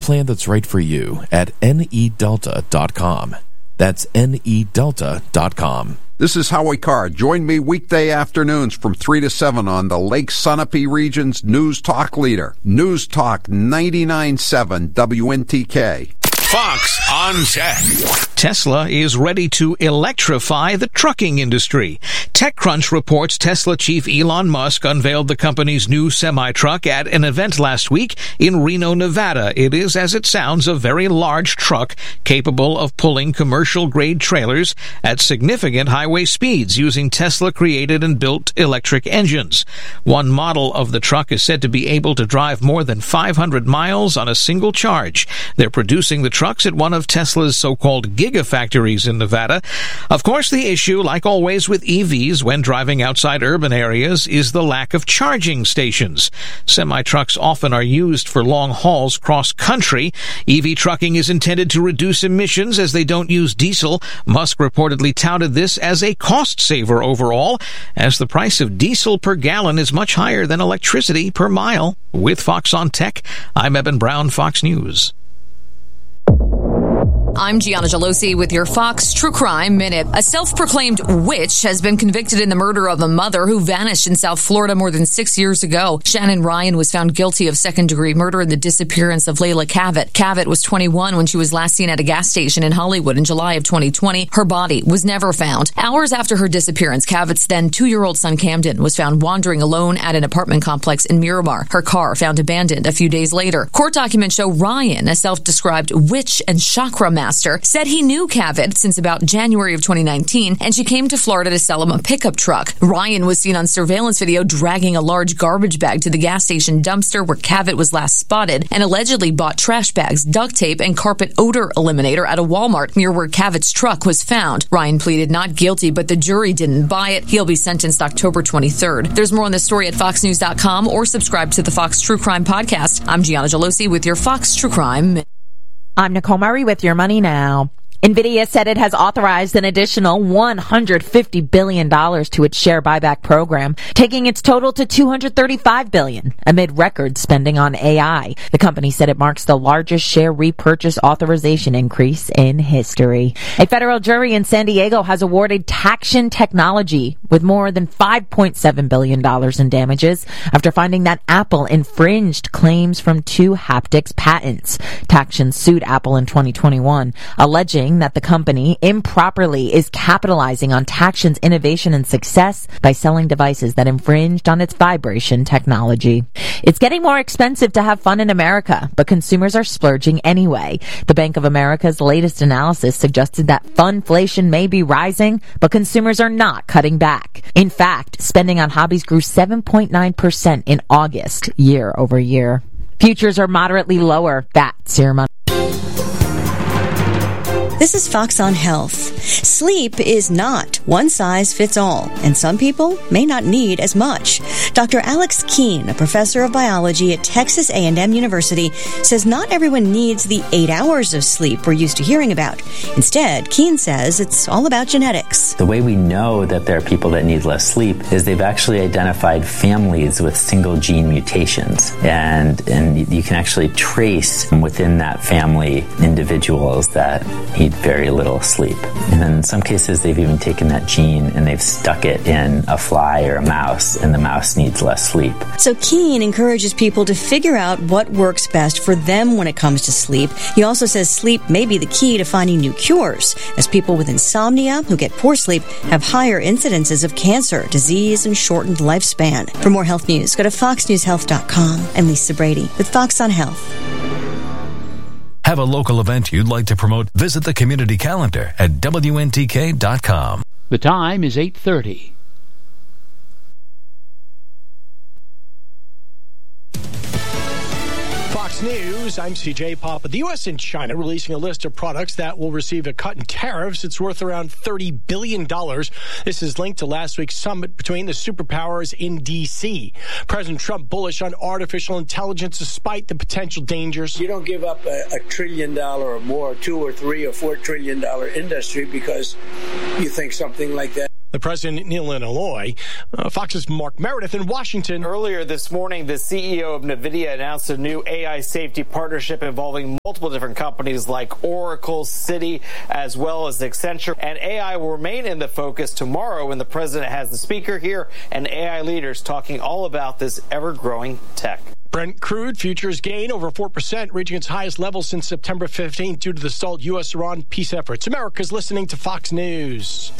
plan that's right for you at nedelta.com. That's nedelta.com. This is Howie Carr. Join me weekday afternoons from 3 to 7 on the Lake Sunapee region's News Talk leader. News Talk 99.7 WNTK. Fox on Tech. Tesla is ready to electrify the trucking industry. TechCrunch reports Tesla chief Elon Musk unveiled the company's new semi-truck at an event last week in Reno, Nevada. It is, as it sounds, a very large truck capable of pulling commercial-grade trailers at significant highway speeds using Tesla-created and built electric engines. One model of the truck is said to be able to drive more than 500 miles on a single charge. They're producing the trucks at one of Tesla's so-called gigafactories in Nevada. Of course, the issue, like always with EVs when driving outside urban areas, is the lack of charging stations. Semi-trucks often are used for long hauls cross-country. EV trucking is intended to reduce emissions as they don't use diesel. Musk reportedly touted this as a cost saver overall, as the price of diesel per gallon is much higher than electricity per mile. With Fox on Tech, I'm Eben Brown, Fox News. I'm Gianna Gelosi with your Fox True Crime Minute. A self-proclaimed witch has been convicted in the murder of a mother who vanished in South Florida more than 6 years ago. Shannon Ryan was found guilty of second-degree murder in the disappearance of Layla Cavett. Cavett was 21 when she was last seen at a gas station in Hollywood in July of 2020. Her body was never found. Hours after her disappearance, Cavett's then 2-year-old son Camden was found wandering alone at an apartment complex in Miramar. Her car found abandoned a few days later. Court documents show Ryan, a self-described witch and chakra master, said he knew Cavett since about January of 2019, and she came to Florida to sell him a pickup truck. Ryan was seen on surveillance video dragging a large garbage bag to the gas station dumpster where Cavett was last spotted, and allegedly bought trash bags, duct tape, and carpet odor eliminator at a Walmart near where Cavett's truck was found. Ryan pleaded not guilty, but the jury didn't buy it. He'll be sentenced October 23rd. There's more on this story at foxnews.com or subscribe to the Fox True Crime Podcast. I'm Gianna Gelosi with your Fox True Crime. I'm Nicole Murray with your money now. NVIDIA said it has authorized an additional $150 billion to its share buyback program, taking its total to $235 billion amid record spending on AI. The company said it marks the largest share repurchase authorization increase in history. A federal jury in San Diego has awarded Taction Technology with more than $5.7 billion in damages after finding that Apple infringed claims from 2 haptics patents. Taction sued Apple in 2021, alleging that the company improperly is capitalizing on Taction's innovation and success by selling devices that infringed on its vibration technology. It's getting more expensive to have fun in America, but consumers are splurging anyway. The Bank of America's latest analysis suggested that funflation may be rising, but consumers are not cutting back. In fact, spending on hobbies grew 7.9% in August, year over year. Futures are moderately lower. That's your money. This is Fox on Health. Sleep is not one size fits all, and some people may not need as much. Dr. Alex Keene, a professor of biology at Texas A&M University, says not everyone needs the 8 hours of sleep we're used to hearing about. Instead, Keene says it's all about genetics. The way we know that there are people that need less sleep is they've actually identified families with single gene mutations, and you can actually trace within that family individuals that need very little sleep. And then in some cases, they've even taken that gene and they've stuck it in a fly or a mouse, and the mouse needs less sleep. So Keene encourages people to figure out what works best for them when it comes to sleep. He also says sleep may be the key to finding new cures, as people with insomnia who get poor sleep have higher incidences of cancer, disease, and shortened lifespan. For more health news, go to foxnewshealth.com. I'm Lisa Brady with Fox on Health. Have a local event you'd like to promote? Visit the community calendar at WNTK.com. The time is 8:30. Fox News, I'm CJ Papa. The U.S. and China releasing a list of products that will receive a cut in tariffs. It's worth around $30 billion. This is linked to last week's summit between the superpowers in D.C. President Trump bullish on artificial intelligence despite the potential dangers. You don't give up a $1 trillion or more, $2 or $3 or $4 trillion industry because you think something like that the president in Illinois. Fox's Mark Meredith in Washington. Earlier this morning, the CEO of NVIDIA announced a new AI safety partnership involving multiple different companies like Oracle, Citi, as well as Accenture. And AI will remain in the focus tomorrow when the president has the speaker here and AI leaders talking all about this ever-growing tech. Brent crude futures gain over 4%, reaching its highest level since September 15th due to the stalled U.S.-Iran peace efforts. America's listening to Fox News.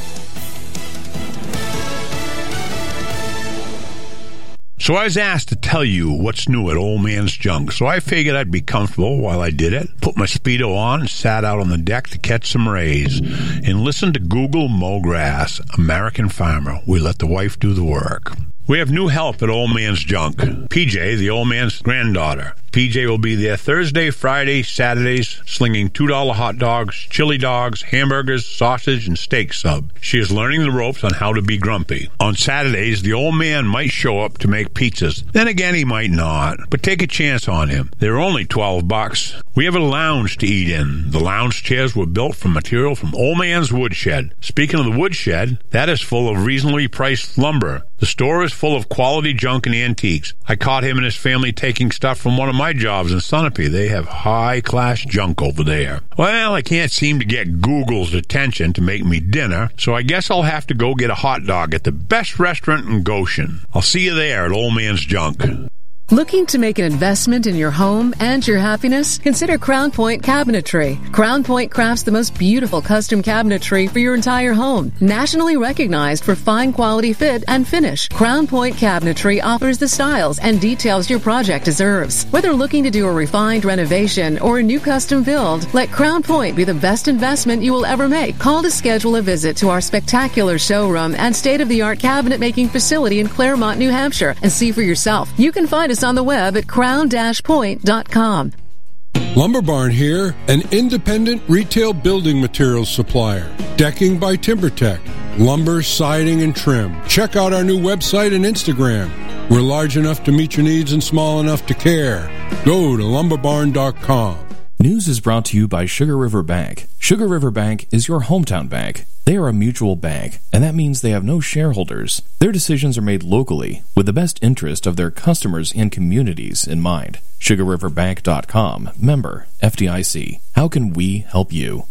So I was asked to tell you what's new at Old Man's Junk, so I figured I'd be comfortable while I did it, put my Speedo on and sat out on the deck to catch some rays, and listen to Google Mow Grass, American Farmer. We let the wife do the work. We have new help at Old Man's Junk. PJ, the old man's granddaughter. PJ will be there Thursday, Friday, Saturdays, slinging $2 hot dogs, chili dogs, hamburgers, sausage, and steak sub. She is learning the ropes on how to be grumpy. On Saturdays, the old man might show up to make pizzas. Then again, he might not. But take a chance on him. They're only $12. We have a lounge to eat in. The lounge chairs were built from material from Old Man's Woodshed. Speaking of the woodshed, that is full of reasonably priced lumber. The store is full of quality junk and antiques. I caught him and his family taking stuff from one of my jobs in Sunapee. They have high-class junk over there. Well, I can't seem to get Google's attention to make me dinner, so I guess I'll have to go get a hot dog at the best restaurant in Goshen. I'll see you there at Old Man's Junk. Looking to make an investment in your home and your happiness? Consider Crown Point Cabinetry. Crown Point crafts the most beautiful custom cabinetry for your entire home. Nationally recognized for fine quality fit and finish, Crown Point Cabinetry offers the styles and details your project deserves. Whether looking to do a refined renovation or a new custom build, let Crown Point be the best investment you will ever make. Call to schedule a visit to our spectacular showroom and state-of-the-art cabinet making facility in Claremont, New Hampshire, and see for yourself. You can find us on the web at crown-point.com. Lumber Barn here, an independent retail building materials supplier. Decking by TimberTech. Lumber, siding, and trim. Check out our new website and Instagram. We're large enough to meet your needs and small enough to care. Go to lumberbarn.com. News is brought to you by Sugar River Bank. Sugar River Bank is your hometown bank. They are a mutual bank, and that means they have no shareholders. Their decisions are made locally, with the best interest of their customers and communities in mind. SugarRiverBank.com. Member FDIC. How can we help you?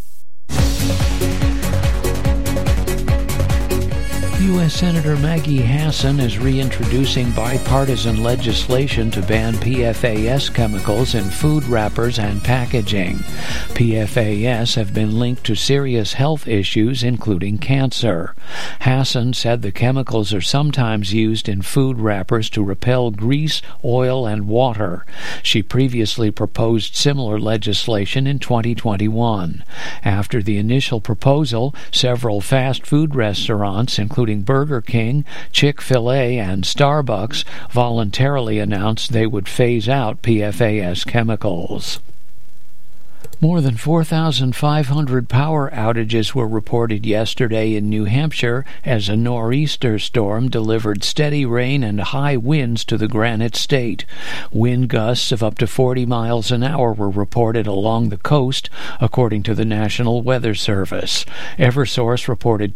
U.S. Senator Maggie Hassan is reintroducing bipartisan legislation to ban PFAS chemicals in food wrappers and packaging. PFAS have been linked to serious health issues, including cancer. Hassan said the chemicals are sometimes used in food wrappers to repel grease, oil, and water. She previously proposed similar legislation in 2021. After the initial proposal, several fast food restaurants, including Burger King, Chick-fil-A, and Starbucks, voluntarily announced they would phase out PFAS chemicals. More than 4,500 power outages were reported yesterday in New Hampshire as a nor'easter storm delivered steady rain and high winds to the Granite State. Wind gusts of up to 40 miles an hour were reported along the coast, according to the National Weather Service. Eversource reported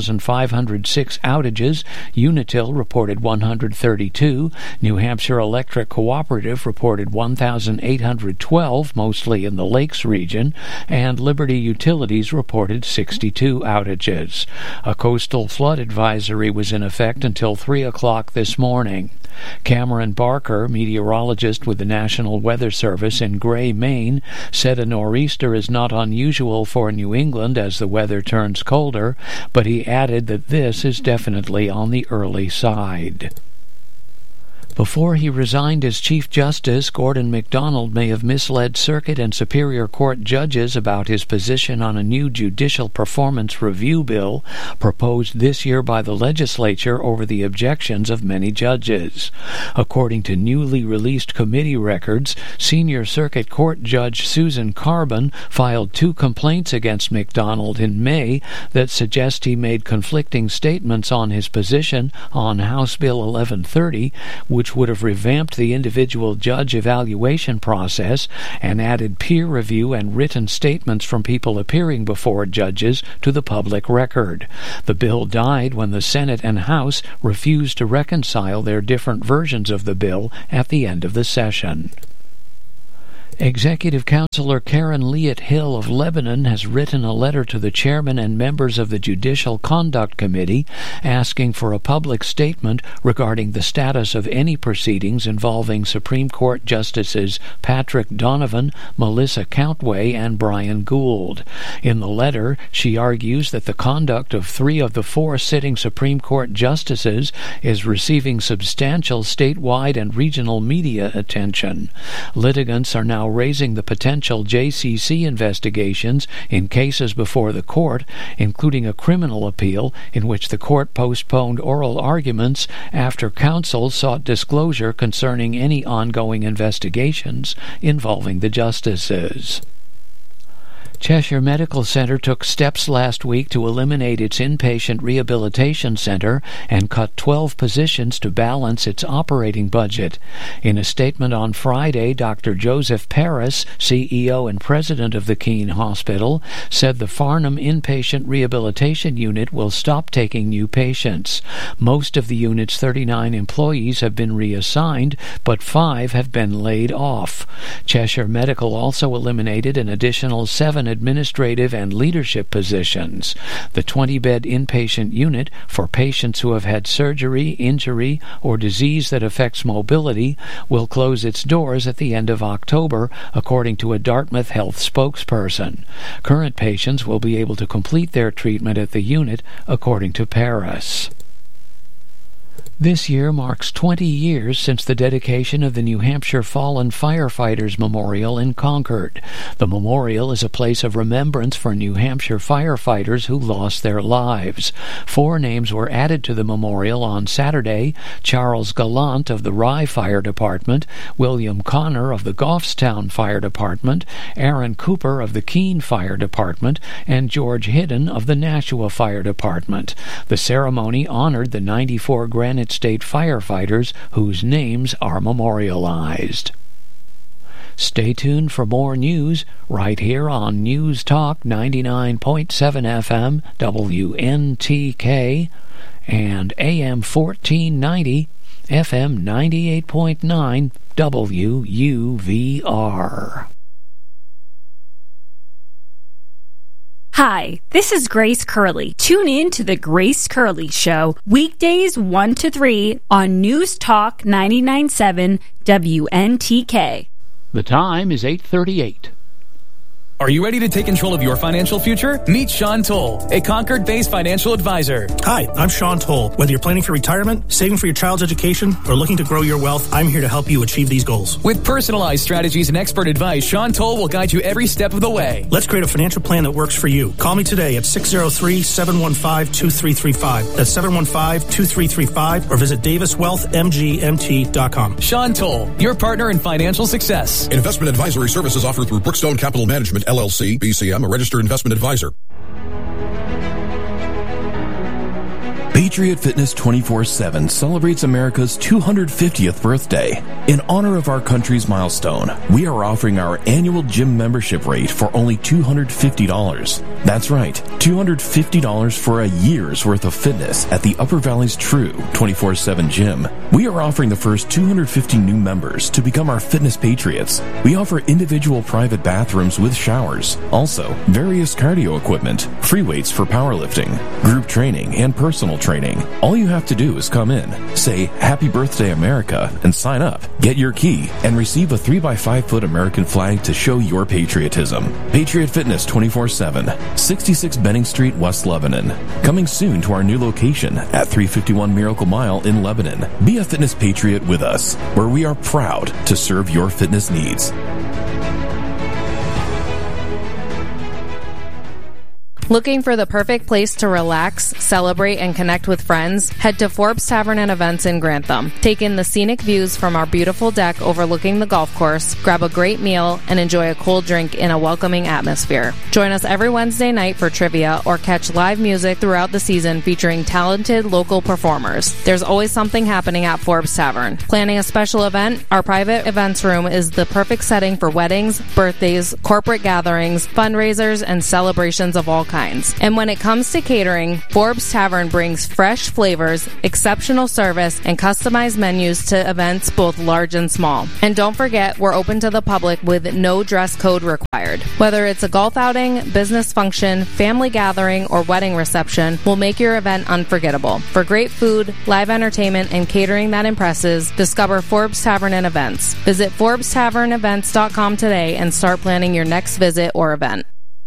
2,506 outages. Unitil reported 132. New Hampshire Electric Cooperative reported 1,812, mostly in the Lakes region, and Liberty Utilities reported 62 outages. A coastal flood advisory was in effect until 3 o'clock this morning. Cameron Barker, meteorologist with the National Weather Service in Gray, Maine, said a nor'easter is not unusual for New England as the weather turns colder, but he added that this is definitely on the early side. Before he resigned as Chief Justice, Gordon MacDonald may have misled Circuit and Superior Court judges about his position on a new judicial performance review bill proposed this year by the legislature over the objections of many judges. According to newly released committee records, Senior Circuit Court Judge Susan Carbon filed 2 complaints against MacDonald in May that suggest he made conflicting statements on his position on House Bill 1130, which which would have revamped the individual judge evaluation process and added peer review and written statements from people appearing before judges to the public record. The bill died when the Senate and House refused to reconcile their different versions of the bill at the end of the session. Executive Counselor Karen Liat Hill of Lebanon has written a letter to the chairman and members of the Judicial Conduct Committee asking for a public statement regarding the status of any proceedings involving Supreme Court Justices Patrick Donovan, Melissa Countway, and Brian Gould. In the letter, she argues that the conduct of 3 of the 4 sitting Supreme Court justices is receiving substantial statewide and regional media attention. Litigants are now raising the potential JCC investigations in cases before the court, including a criminal appeal in which the court postponed oral arguments after counsel sought disclosure concerning any ongoing investigations involving the justices. Cheshire Medical Center took steps last week to eliminate its inpatient rehabilitation center and cut 12 positions to balance its operating budget. In a statement on Friday, Dr. Joseph Paris, CEO and president of the Keene Hospital, said the Farnham Inpatient Rehabilitation Unit will stop taking new patients. Most of the unit's 39 employees have been reassigned, but 5 have been laid off. Cheshire Medical also eliminated an additional 7 administrative and leadership positions. The 20-bed inpatient unit for patients who have had surgery, injury, or disease that affects mobility will close its doors at the end of October, according to a Dartmouth Health spokesperson. Current patients will be able to complete their treatment at the unit, according to Paris. This year marks 20 years since the dedication of the New Hampshire Fallen Firefighters Memorial in Concord. The memorial is a place of remembrance for New Hampshire firefighters who lost their lives. 4 names were added to the memorial on Saturday: Charles Gallant of the Rye Fire Department, William Connor of the Goffstown Fire Department, Aaron Cooper of the Keene Fire Department, and George Hidden of the Nashua Fire Department. The ceremony honored the 94 Granite State firefighters whose names are memorialized. Stay tuned for more news right here on News Talk 99.7 FM WNTK and AM 1490 FM 98.9 WUVR. Hi, this is Grace Curley. Tune in to The Grace Curley Show, weekdays 1 to 3 on News Talk 99.7 WNTK. The time is 8:38. Are you ready to take control of your financial future? Meet Sean Toll, a Concord-based financial advisor. Hi, I'm Sean Toll. Whether you're planning for retirement, saving for your child's education, or looking to grow your wealth, I'm here to help you achieve these goals. With personalized strategies and expert advice, Sean Toll will guide you every step of the way. Let's create a financial plan that works for you. Call me today at 603-715-2335. That's 715-2335, or visit DavisWealthMGMT.com. Sean Toll, your partner in financial success. Investment advisory services offered through Brookstone Capital Management, LLC, BCM, a registered investment advisor. Patriot Fitness 24/7 celebrates America's 250th birthday. In honor of our country's milestone, we are offering our annual gym membership rate for only $250. That's right, $250 for a year's worth of fitness at the Upper Valley's true 24/7 gym. We are offering the first 250 new members to become our fitness patriots. We offer individual private bathrooms with showers, also various cardio equipment, free weights for powerlifting, group training, and personal training. All you have to do is come in, say Happy Birthday America, and sign up. Get your key and receive a 3x5-foot American flag to show your patriotism. Patriot Fitness 24/7, 66 Benning Street, West Lebanon. Coming soon to our new location at 351 Miracle Mile in Lebanon. Be a fitness patriot with us, where we are proud to serve your fitness needs. Looking for the perfect place to relax, celebrate, and connect with friends? Head to Forbes Tavern and Events in Grantham. Take in the scenic views from our beautiful deck overlooking the golf course, grab a great meal, and enjoy a cold drink in a welcoming atmosphere. Join us every Wednesday night for trivia or catch live music throughout the season featuring talented local performers. There's always something happening at Forbes Tavern. Planning a special event? Our private events room is the perfect setting for weddings, birthdays, corporate gatherings, fundraisers, and celebrations of all kinds. And when it comes to catering, Forbes Tavern brings fresh flavors, exceptional service, and customized menus to events both large and small. And don't forget, we're open to the public with no dress code required. Whether it's a golf outing, business function, family gathering, or wedding reception, we'll make your event unforgettable. For great food, live entertainment, and catering that impresses, discover Forbes Tavern and Events. Visit ForbesTavernEvents.com today and start planning your next visit or event.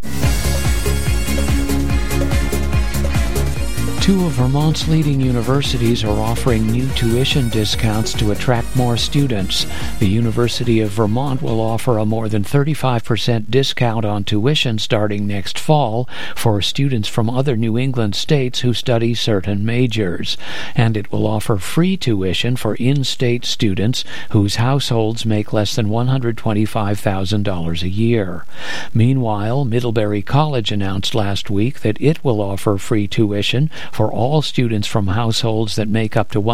Two of Vermont's leading universities are offering new tuition discounts to attract more students. The University of Vermont will offer a more than 35% discount on tuition starting next fall for students from other New England states who study certain majors. And it will offer free tuition for in-state students whose households make less than $125,000 a year. Meanwhile, Middlebury College announced last week that it will offer free tuition for all students from households that make up to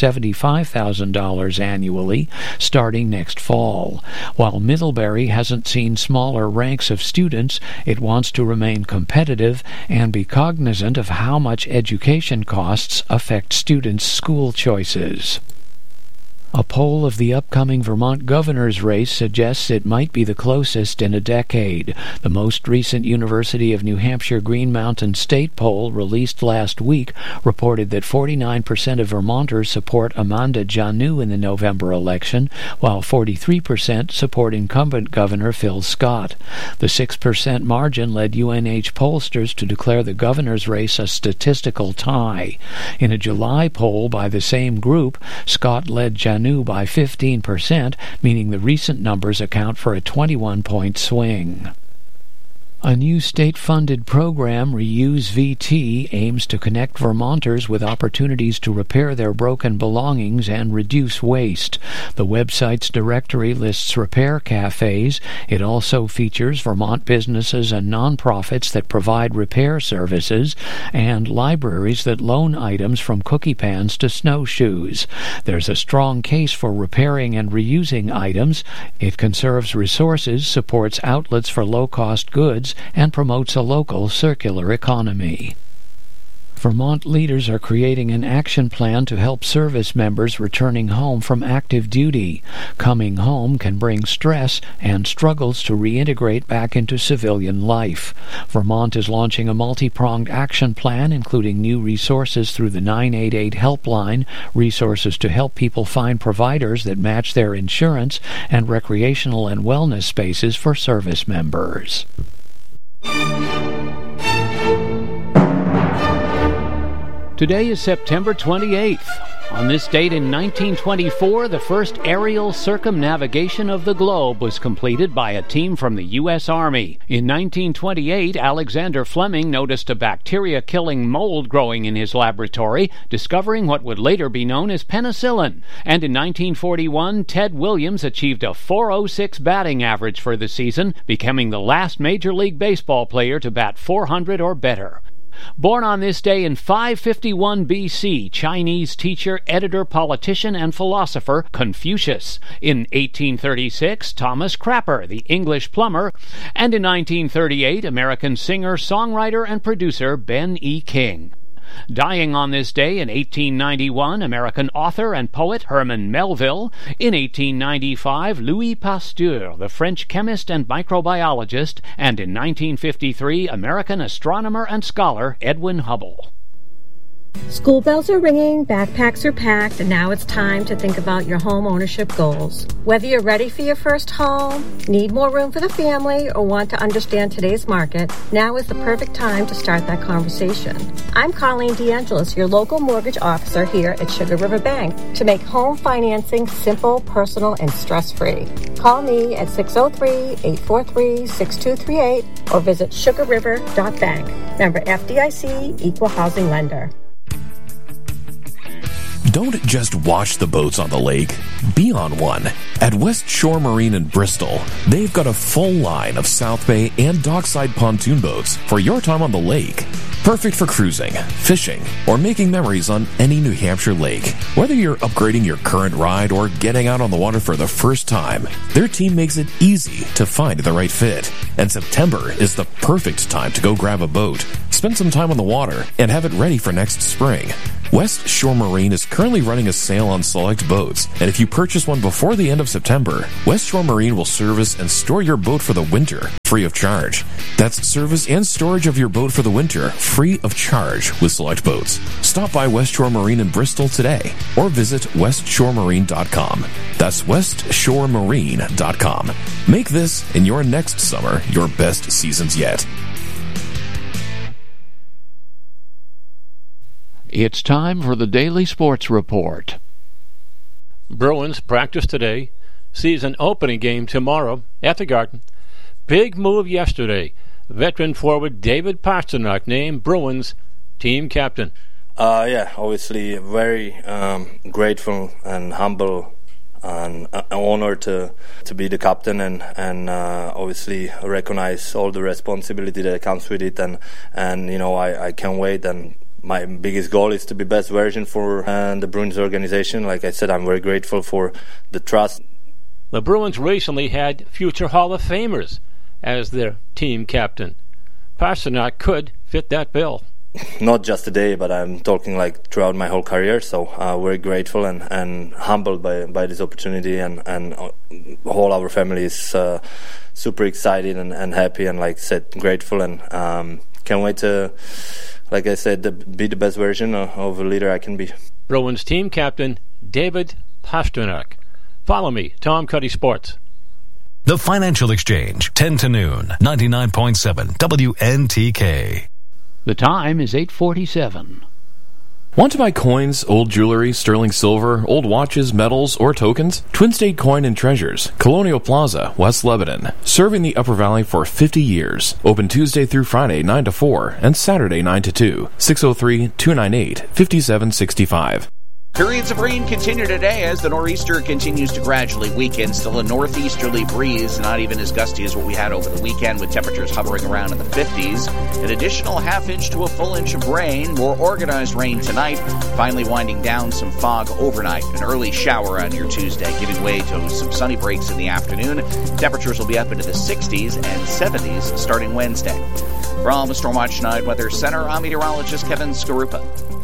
$175,000 annually, starting next fall. While Middlebury hasn't seen smaller ranks of students, it wants to remain competitive and be cognizant of how much education costs affect students' school choices. A poll of the upcoming Vermont governor's race suggests it might be the closest in a decade. The most recent University of New Hampshire Green Mountain State poll, released last week, reported that 49% of Vermonters support Amanda Janu in the November election, while 43% support incumbent Governor Phil Scott. The 6% margin led UNH pollsters to declare the governor's race a statistical tie. In a July poll by the same group, Scott led Janu by 15%, meaning the recent numbers account for a 21-point swing. A new state-funded program, Reuse VT, aims to connect Vermonters with opportunities to repair their broken belongings and reduce waste. The website's directory lists repair cafes. It also features Vermont businesses and nonprofits that provide repair services and libraries that loan items from cookie pans to snowshoes. There's a strong case for repairing and reusing items. It conserves resources, supports outlets for low-cost goods, and promotes a local circular economy. Vermont leaders are creating an action plan to help service members returning home from active duty. Coming home can bring stress and struggles to reintegrate back into civilian life. Vermont is launching a multi-pronged action plan, including new resources through the 988 helpline, resources to help people find providers that match their insurance, and recreational and wellness spaces for service members. Today is September 28th. On this date in 1924, the first aerial circumnavigation of the globe was completed by a team from the U.S. Army. In 1928, Alexander Fleming noticed a bacteria-killing mold growing in his laboratory, discovering what would later be known as penicillin. And in 1941, Ted Williams achieved a .406 batting average for the season, becoming the last Major League Baseball player to bat .400 or better. Born on this day in 551 B.C., Chinese teacher, editor, politician, and philosopher Confucius. In 1836, Thomas Crapper, the English plumber. And in 1938, American singer, songwriter, and producer Ben E. King. Dying on this day in 1891, American author and poet Herman Melville. In 1895, Louis Pasteur, the French chemist and microbiologist. And in 1953, American astronomer and scholar Edwin Hubble. School bells are ringing, backpacks are packed, and now it's time to think about your home ownership goals. Whether you're ready for your first home, need more room for the family, or want to understand today's market, now is the perfect time to start that conversation. I'm Colleen DeAngelis, your local mortgage officer here at Sugar River Bank, to make home financing simple, personal, and stress-free. Call me at 603-843-6238 or visit sugarriver.bank. Member FDIC, Equal Housing Lender. Don't just watch the boats on the lake. Be on one. At West Shore Marine in Bristol, they've got a full line of South Bay and dockside pontoon boats for your time on the lake. Perfect for cruising, fishing, or making memories on any New Hampshire lake. Whether you're upgrading your current ride or getting out on the water for the first time, their team makes it easy to find the right fit. And September is the perfect time to go grab a boat, spend some time on the water, and have it ready for next spring. West Shore Marine is currently running a sale on select boats, and if you purchase one before the end of September, West Shore Marine will service and store your boat for the winter, free of charge. That's service and storage of your boat for the winter, free of charge with select boats. Stop by West Shore Marine in Bristol today, or visit westshoremarine.com. That's westshoremarine.com. Make this and your next summer your best seasons yet. It's time for the Daily Sports Report. Bruins practice today. Season opening game tomorrow at the Garden. Big move yesterday. Veteran forward David Pastrnak named Bruins team captain. Yeah, obviously very grateful and humble and honored to be the captain and obviously recognize all the responsibility that comes with it and you know I can't wait, and my biggest goal is to be best version for the Bruins organization. Like I said, I'm very grateful for the trust. The Bruins recently had future Hall of Famers as their team captain. Pastrnak could fit that bill. Not just today, but I'm talking like throughout my whole career. So very grateful and humbled by this opportunity, and all our family is super excited and happy, and like I said, grateful, and can't wait to, like I said, be the best version of a leader I can be. Bruins team captain David Pastrnak. Follow me, Tom Cuddy Sports. The Financial Exchange, 10 to noon, 99.7 WNTK. The time is 8:47. Want to buy coins, old jewelry, sterling silver, old watches, medals, or tokens? Twin State Coin and Treasures, Colonial Plaza, West Lebanon. Serving the Upper Valley for 50 years. Open Tuesday through Friday, 9 to 4, and Saturday, 9 to 2. 603-298-5765. Periods of rain continue today as the nor'easter continues to gradually weaken. Still a northeasterly breeze, not even as gusty as what we had over the weekend, with temperatures hovering around in the 50s. An additional half inch to a full inch of rain. More organized rain tonight, finally winding down some fog overnight. An early shower on your Tuesday, giving way to some sunny breaks in the afternoon. Temperatures will be up into the 60s and 70s starting Wednesday. From the Stormwatch Night Weather Center, I'm meteorologist Kevin Skarupa.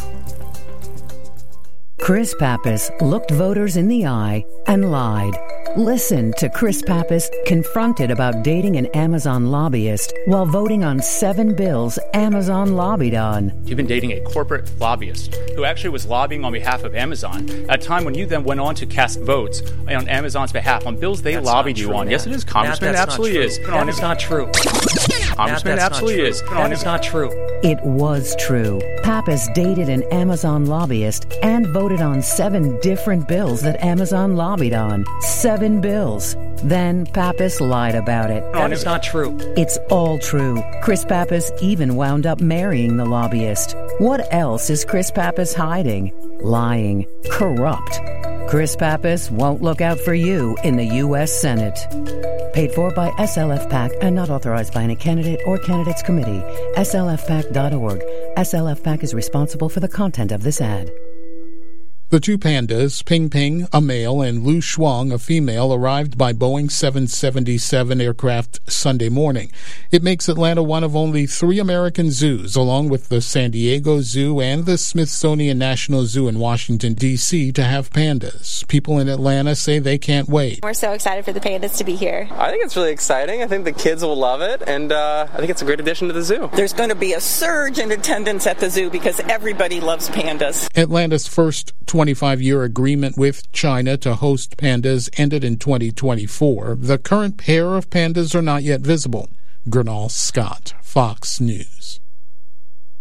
Chris Pappas looked voters in the eye and lied. Listen to Chris Pappas confronted about dating an Amazon lobbyist while voting on 7 bills Amazon lobbied on. You've been dating a corporate lobbyist who actually was lobbying on behalf of Amazon at a time when you then went on to cast votes on Amazon's behalf on bills they lobbied you on. Yes, it is. Congressman, it absolutely is. That is not true. Congressman, absolutely is. That is not true. It was true. Pappas dated an Amazon lobbyist and voted on 7 different bills that Amazon lobbied on. 7 bills. Then Pappas lied about it. That is not true. It's all true. Chris Pappas even wound up marrying the lobbyist. What else is Chris Pappas hiding? Lying. Corrupt. Chris Pappas won't look out for you in the U.S. Senate. Paid for by SLF PAC and not authorized by any candidate or candidates committee. SLFPAC.org. SLF PAC is responsible for the content of this ad. The 2 pandas, Ping Ping, a male, and Lu Shuang, a female, arrived by Boeing 777 aircraft Sunday morning. It makes Atlanta one of only 3 American zoos, along with the San Diego Zoo and the Smithsonian National Zoo in Washington, D.C., to have pandas. People in Atlanta say they can't wait. We're so excited for the pandas to be here. I think it's really exciting. I think the kids will love it, and I think it's a great addition to the zoo. There's going to be a surge in attendance at the zoo because everybody loves pandas. Atlanta's first 25-year agreement with China to host pandas ended in 2024. The current pair of pandas are not yet visible. Gernal Scott, Fox News.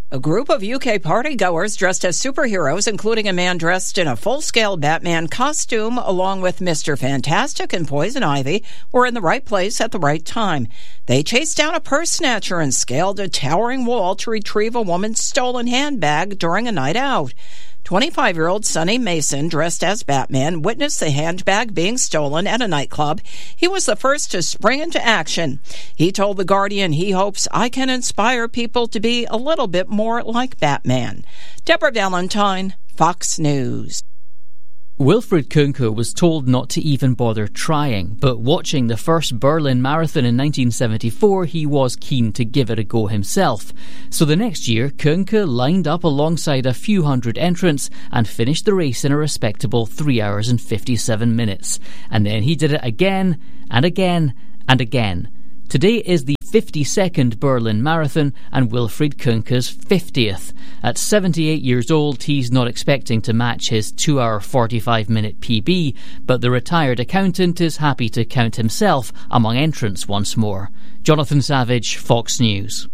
A group of UK partygoers dressed as superheroes, including a man dressed in a full-scale Batman costume, along with Mr. Fantastic and Poison Ivy, were in the right place at the right time. They chased down a purse snatcher and scaled a towering wall to retrieve a woman's stolen handbag during a night out. 25-year-old Sonny Mason, dressed as Batman, witnessed the handbag being stolen at a nightclub. He was the first to spring into action. He told The Guardian he hopes I can inspire people to be a little bit more like Batman. Deborah Valentine, Fox News. Wilfried Koenke was told not to even bother trying, but watching the first Berlin Marathon in 1974, he was keen to give it a go himself. So the next year, Koenke lined up alongside a few hundred entrants and finished the race in a respectable 3 hours and 57 minutes. And then he did it again and again and again. Today is the 52nd Berlin Marathon and Wilfried Koenke's 50th. At 78 years old, he's not expecting to match his 2 hour 45 minute PB, but the retired accountant is happy to count himself among entrants once more. Jonathan Savage, Fox News.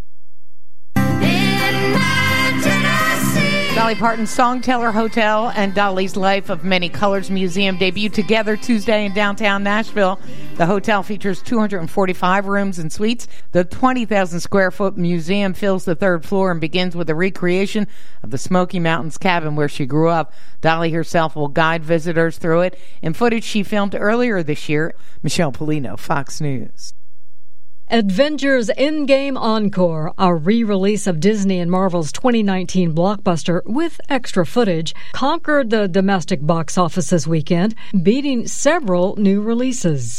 Dolly Parton's Songteller Hotel and Dolly's Life of Many Colors Museum debut together Tuesday in downtown Nashville. The hotel features 245 rooms and suites. The 20,000 square foot museum fills the third floor and begins with a recreation of the Smoky Mountains cabin where she grew up. Dolly herself will guide visitors through it in footage she filmed earlier this year. Michelle Polino, Fox News. Avengers Endgame Encore, a re-release of Disney and Marvel's 2019 blockbuster with extra footage, conquered the domestic box office this weekend, beating several new releases.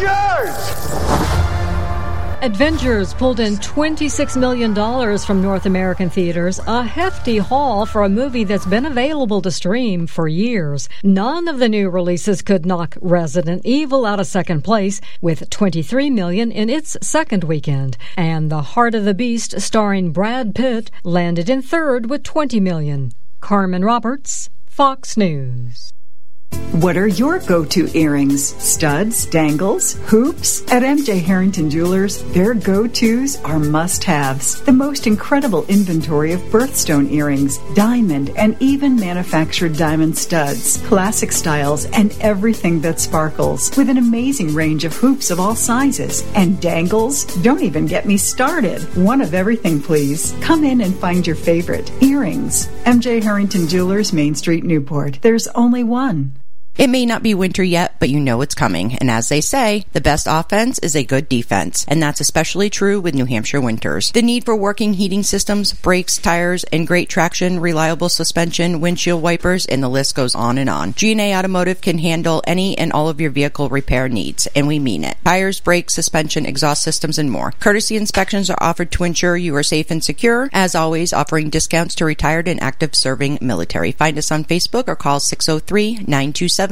Avengers pulled in $26 million from North American theaters, a hefty haul for a movie that's been available to stream for years. None of the new releases could knock Resident Evil out of second place, with $23 million in its second weekend. And The Heart of the Beast, starring Brad Pitt, landed in third with $20 million. Carmen Roberts, Fox News. What are your go-to earrings? Studs, dangles, hoops? At MJ Harrington Jewelers, their go-tos are must-haves. The most incredible inventory of birthstone earrings, diamond, and even manufactured diamond studs, classic styles, and everything that sparkles, with an amazing range of hoops of all sizes. And dangles? Don't even get me started. One of everything, please. Come in and find your favorite. Earrings. MJ Harrington Jewelers, Main Street, Newport. There's only one. It may not be winter yet, but you know it's coming. And as they say, the best offense is a good defense. And that's especially true with New Hampshire winters. The need for working heating systems, brakes, tires, and great traction, reliable suspension, windshield wipers, and the list goes on and on. G&A Automotive can handle any and all of your vehicle repair needs, and we mean it. Tires, brakes, suspension, exhaust systems, and more. Courtesy inspections are offered to ensure you are safe and secure. As always, offering discounts to retired and active serving military. Find us on Facebook or call 603-927-4621.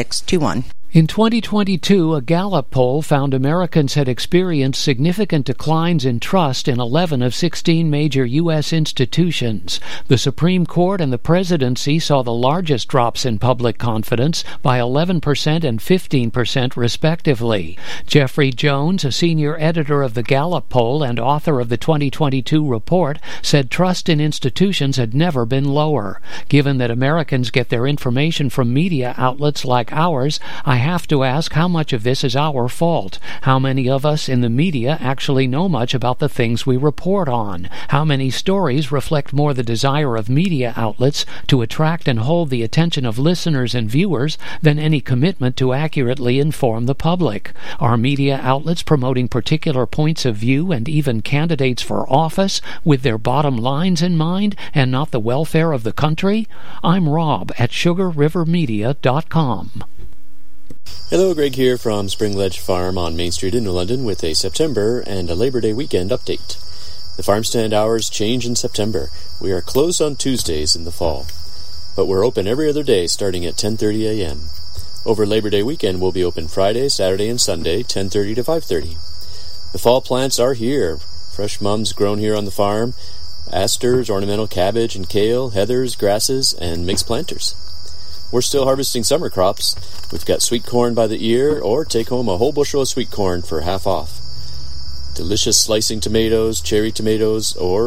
In 2022, a Gallup poll found Americans had experienced significant declines in trust in 11 of 16 major U.S. institutions. The Supreme Court and the presidency saw the largest drops in public confidence by 11% and 15% respectively. Jeffrey Jones, a senior editor of the Gallup poll and author of the 2022 report, said trust in institutions had never been lower. Given that Americans get their information from media outlets like ours, I have to ask how much of this is our fault. How many of us in the media actually know much about the things we report on? How many stories reflect more the desire of media outlets to attract and hold the attention of listeners and viewers than any commitment to accurately inform the public? Are media outlets promoting particular points of view and even candidates for office with their bottom lines in mind and not the welfare of the country? I'm Rob at SugarRiverMedia.com. Hello, Greg here from Spring Ledge Farm on Main Street in New London with a September and a Labor Day weekend update. The farm stand hours change in September. We are closed on Tuesdays in the fall, but we're open every other day starting at 10:30 a.m. Over Labor Day weekend, we'll be open Friday, Saturday, and Sunday, 10:30 to 5:30. The fall plants are here. Fresh mums grown here on the farm, asters, ornamental cabbage and kale, heathers, grasses, and mixed planters. We're still harvesting summer crops. We've got sweet corn by the ear, or take home a whole bushel of sweet corn for half off. Delicious slicing tomatoes, cherry tomatoes, or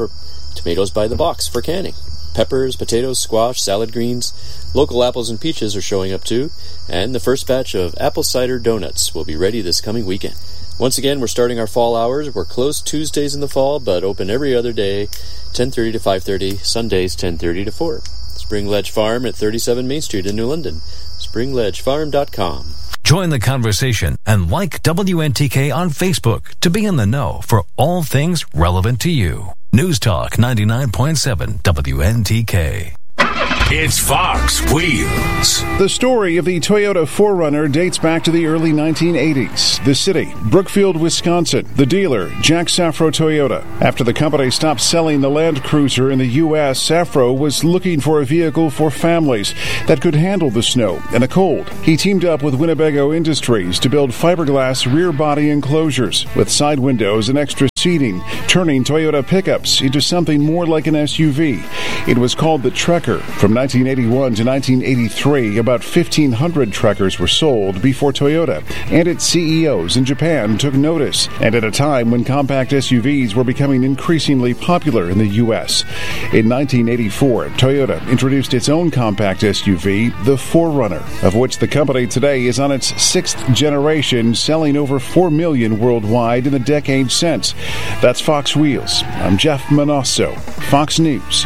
Tomatoes by the box for canning. Peppers, potatoes, squash, salad greens. Local apples and peaches are showing up too. And the first batch of apple cider donuts will be ready this coming weekend. Once again, we're starting our fall hours. We're closed Tuesdays in the fall, but open every other day, 10:30 to 5:30, Sundays 10:30 to 4. Spring Ledge Farm at 37 Main Street in New London. SpringLedgeFarm.com. Join the conversation and like WNTK on Facebook to be in the know for all things relevant to you. News Talk 99.7 WNTK. It's Fox Wheels. The story of the Toyota 4Runner dates back to the early 1980s. The city, Brookfield, Wisconsin. The dealer, Jack Safro Toyota. After the company stopped selling the Land Cruiser in the U.S., Safro was looking for a vehicle for families that could handle the snow and the cold. He teamed up with Winnebago Industries to build fiberglass rear body enclosures with side windows and extra seating, turning Toyota pickups into something more like an SUV. It was called the Trekker. From 1981 to 1983, about 1,500 Trekkers were sold before Toyota and its CEOs in Japan took notice, and at a time when compact SUVs were becoming increasingly popular in the U.S. In 1984, Toyota introduced its own compact SUV, the 4Runner, of which the company today is on its 6th generation, selling over 4 million worldwide in the decade since. That's Fox Wheels. I'm Jeff Manosso, Fox News.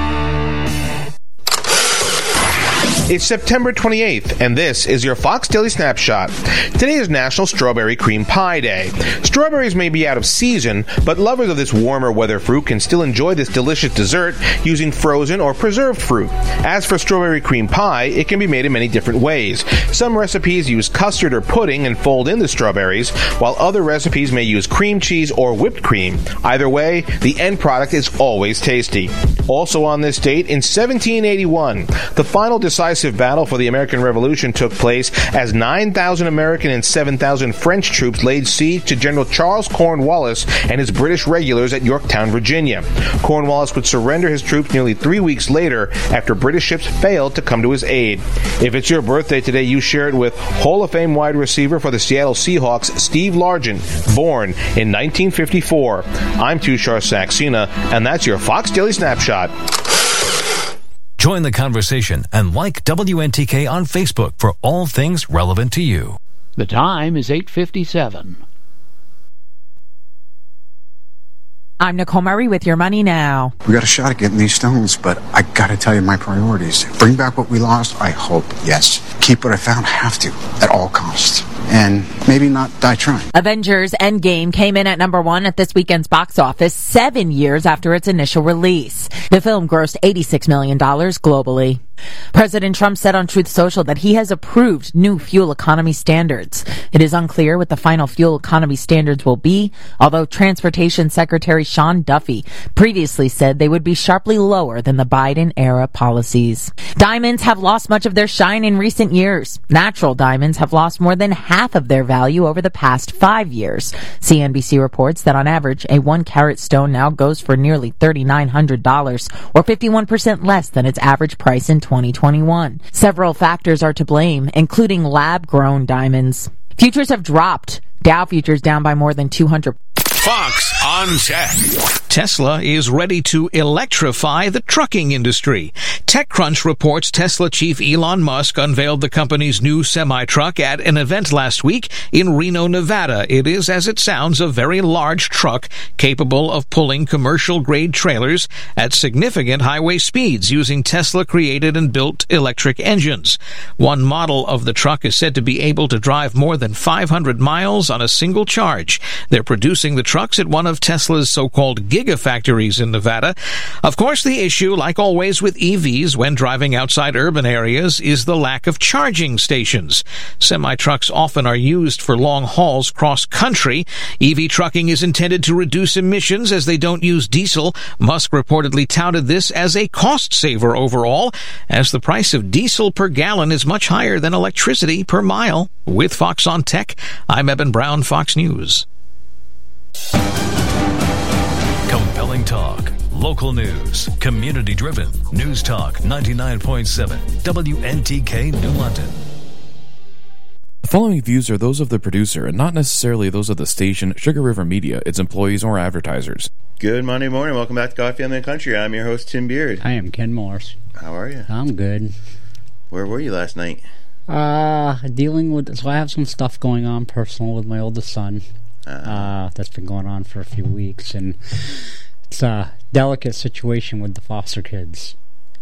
It's September 28th, and this is your Fox Daily Snapshot. Today is National Strawberry Cream Pie Day. Strawberries may be out of season, but lovers of this warmer weather fruit can still enjoy this delicious dessert using frozen or preserved fruit. As for strawberry cream pie, it can be made in many different ways. Some recipes use custard or pudding and fold in the strawberries, while other recipes may use cream cheese or whipped cream. Either way, the end product is always tasty. Also on this date, in 1781, the final decisive battle for the American Revolution took place as 9,000 American and 7,000 French troops laid siege to General Charles Cornwallis and his British regulars at Yorktown, Virginia. Cornwallis would surrender his troops nearly 3 weeks later after British ships failed to come to his aid. If it's your birthday today, you share it with Hall of Fame wide receiver for the Seattle Seahawks, Steve Largent, born in 1954. I'm Tushar Saxena, and that's your Fox Daily Snapshot. Join the conversation and like WNTK on Facebook for all things relevant to you. The time is 8:57. I'm Nicole Murray with Your Money Now. We got a shot at getting these stones, but I gotta tell you my priorities. Bring back what we lost? I hope, yes. Keep what I found? Have to, at all costs. And maybe not die trying. Avengers Endgame came in at number 1 at this weekend's box office 7 years after its initial release. The film grossed $86 million globally. President Trump said on Truth Social that he has approved new fuel economy standards. It is unclear what the final fuel economy standards will be, although Transportation Secretary Sean Duffy previously said they would be sharply lower than the Biden-era policies. Diamonds have lost much of their shine in recent years. Natural diamonds have lost more than half of their value over the past 5 years. CNBC reports that on average, a 1-carat stone now goes for nearly $3,900, or 51% less than its average price in 2021. Several factors are to blame, including lab-grown diamonds. Futures have dropped. Dow futures down by more than 200. Fox on Tech. Tesla is ready to electrify the trucking industry. TechCrunch reports Tesla chief Elon Musk unveiled the company's new semi-truck at an event last week in Reno, Nevada. It is, as it sounds, a very large truck capable of pulling commercial-grade trailers at significant highway speeds using Tesla-created and built electric engines. One model of the truck is said to be able to drive more than 500 miles on a single charge. They're producing the trucks at one of Tesla's so-called gigafactories in Nevada. Of course, the issue, like always with EVs when driving outside urban areas, is the lack of charging stations. Semi-trucks often are used for long hauls cross-country. EV trucking is intended to reduce emissions as they don't use diesel. Musk reportedly touted this as a cost saver overall, as the price of diesel per gallon is much higher than electricity per mile. With Fox on Tech, I'm Eben Brown, Fox News. Compelling talk, local news, community-driven. News Talk 99.7 WNTK New London. The following views are those of the producer and not necessarily those of the station, Sugar River Media, its employees, or advertisers. Good Monday morning. Welcome back to Coffee, Family, and Country. I'm your host, Tim Beard. I am Ken Morse. How are you? I'm good. Where were you last night? Dealing with... So I have some stuff going on personal with my oldest son. That's been going on for a few weeks, and it's a delicate situation with the foster kids.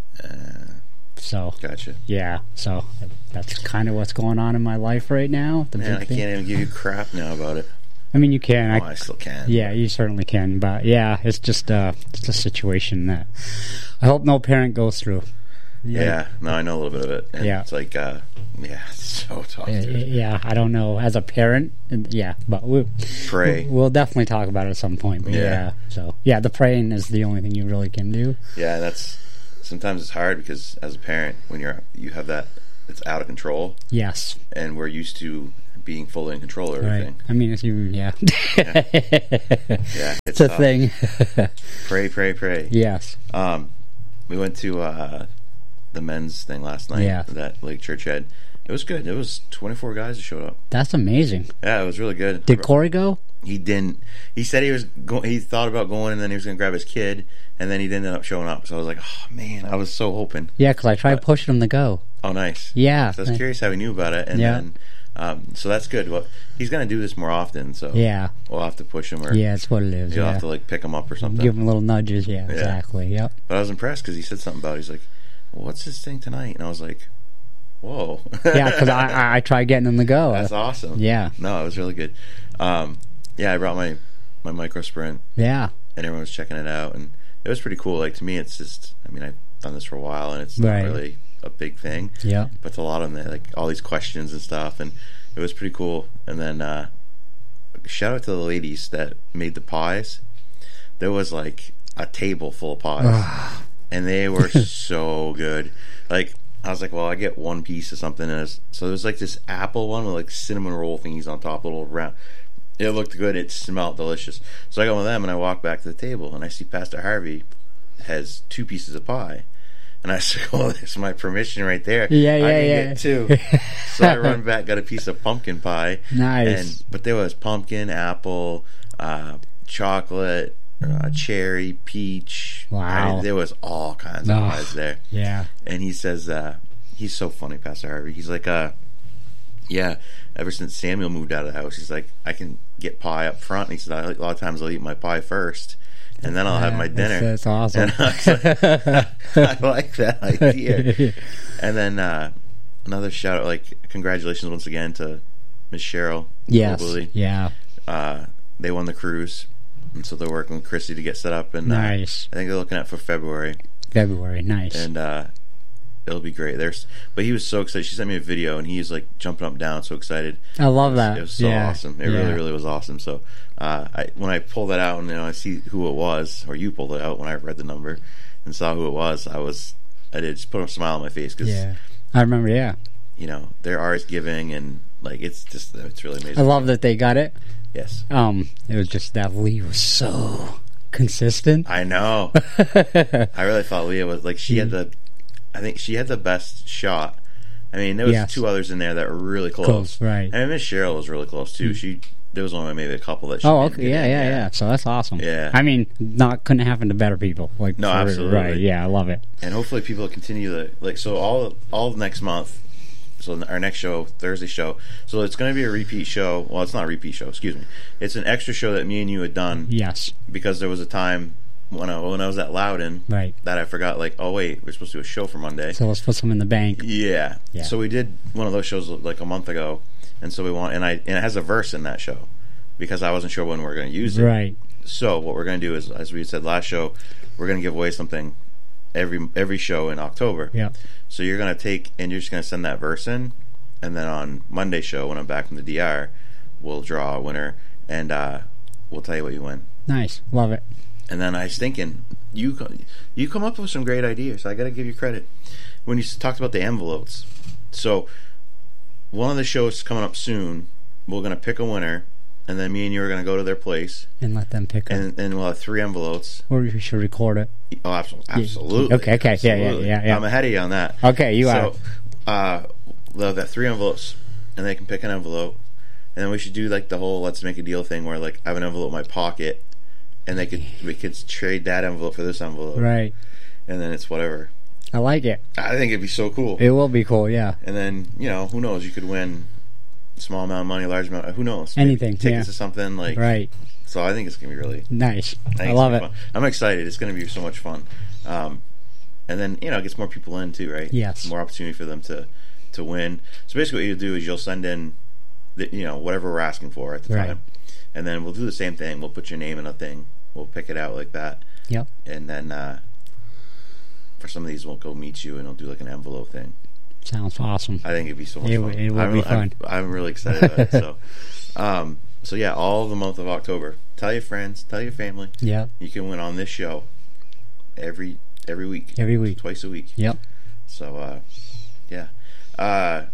So gotcha. Yeah, so that's kind of what's going on in my life right now. Man, I can't even give you crap now about it. I mean, you can. I still can. Yeah, you certainly can. But yeah, it's just a situation that I hope no parent goes through. Yeah, no, I know a little bit of it. And yeah, it's like, it's so tough. Yeah, I don't know as a parent. But we'll definitely talk about it at some point. But the praying is the only thing you really can do. Yeah, sometimes it's hard because as a parent, when you have that, it's out of control. Yes, and we're used to being fully in control of everything. Right. I mean, it's yeah, it's a thing. Pray. Yes. We went to the men's thing last night. Yeah. That Lake Church had. It was good. It was 24 guys that showed up. That's amazing. Yeah, it was really good. Did Corey go? He didn't. He said he thought about going, and then he was going to grab his kid, and then he ended up showing up. So I was like, oh man, I was so hoping. Yeah, because I tried pushing him to go. Oh, nice. Yeah. So I was curious how he knew about it, and then so that's good. Well, he's going to do this more often, so we'll have to push him. Or that's what it is. You'll have to pick him up or something. Give him little nudges. Yeah, exactly. Yep. But I was impressed because he said something about it. He's like, well, what's this thing tonight? And I was like, whoa. Yeah, because I tried getting him to go. That's awesome. Yeah. No, it was really good. I brought my Micro Sprint. Yeah. And everyone was checking it out, and it was pretty cool. Like, to me, it's just, I mean, I've done this for a while, and it's not really a big thing. Yeah. But to a lot of them, like all these questions and stuff, and it was pretty cool. And then shout out to the ladies that made the pies. There was like a table full of pies, and they were so good. Like, I was like, well, I get one piece of something. So there's like this apple one with like cinnamon roll thingies on top, little round. It looked good. It smelled delicious. So I got one of them, and I walk back to the table, and I see Pastor Harvey has 2 pieces of pie. And I said, oh, there's my permission right there. Yeah. I can get 2. So I run back, got a piece of pumpkin pie. Nice. But there was pumpkin, apple, chocolate, cherry, peach. Wow. There was all kinds of pies there. Yeah. And he says, he's so funny, Pastor Harvey. He's like, ever since Samuel moved out of the house, he's like, I can get pie up front. And he said, a lot of times I'll eat my pie first, and then I'll have my dinner. That's awesome. And I was like, I like that idea. And then another shout out, like, congratulations once again to Miss Cheryl. Yes. Globally. Yeah. They won the cruise, and so they're working with Chrissy to get set up. And nice. I think they're looking at for February. Nice. And it'll be great. But he was so excited. She sent me a video, and he's like jumping up and down, so excited. I love that. It was so awesome. It really, really was awesome. So when I pulled that out, and I see who it was, or you pulled it out when I read the number and saw who it was, I did just put a smile on my face because I remember. Their art giving, and like it's really amazing. I love that they got it. Yes. It was just that Lee was so consistent. I know. I really thought Leah was like I think she had the best shot. I mean, there was two others in there that were really close. Right. And Miss Cheryl was really close too. There was only maybe a couple that she okay. Yeah. So that's awesome. Yeah. I mean, couldn't happen to better people. Absolutely. Right. Yeah, I love it. And hopefully people continue so all of next month. So our next show, Thursday show. So it's going to be a repeat show. Well, it's not a repeat show. Excuse me. It's an extra show that me and you had done. Yes. Because there was a time when I was at Loudon, right, that I forgot. Like, oh wait, we're supposed to do a show for Monday. So let's put some in the bank. Yeah. So we did one of those shows like a month ago, and so and it has a verse in that show because I wasn't sure when we were going to use it. Right. So what we're going to do is, as we said last show, we're going to give away something every show in October. Yeah. So you're going to you're just going to send that verse in, and then on Monday show when I'm back from the DR, we'll draw a winner and we'll tell you what you win. Nice, love it. And then I was thinking, you come up with some great ideas. I got to give you credit. When you talked about the envelopes, so one of the shows coming up soon, we're going to pick a winner, and then me and you are going to go to their place and let them pick and we'll have 3 envelopes. Or you should record it. Oh, absolutely. Okay. Absolutely. Yeah. I'm ahead of you on that. Okay, you are. So they'll have 3 envelopes and they can pick an envelope, and then we should do like the whole let's make a deal thing where like I have an envelope in my pocket, and we could trade that envelope for this envelope, Right. and then it's whatever. I like it. I think it'd be so cool. It will be cool, yeah. And then who knows? You could win a small amount of money, large amount. Who knows? Anything, Maybe tickets yeah. or something like. Right. So I think it's gonna be really nice. I it's love gonna it. be fun. I'm excited. It's gonna be so much fun. And then it gets more people in too, right? Yes. More opportunity for them to win. So basically, what you'll do is you'll send in, whatever we're asking for at the Right. time, and then we'll do the same thing. We'll put your name in a thing. We'll pick it out like that. Yep. And then for some of these, we'll go meet you and we'll do like an envelope thing. Sounds awesome. I think it'd be so much It fun. will be fun. I'm really excited about it. So yeah, all of the month of October. Tell your friends, tell your family. Yep. You can win on this show every week. Every week. Twice a week. Yep. So yeah. I